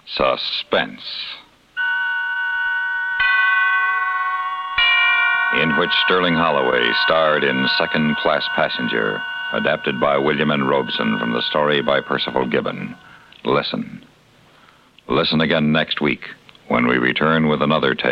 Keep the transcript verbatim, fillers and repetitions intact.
Suspense. In which Sterling Holloway starred in Second Class Passenger, adapted by William N. Robeson from the story by Percival Gibbon. Listen. Listen again next week when we return with another tale.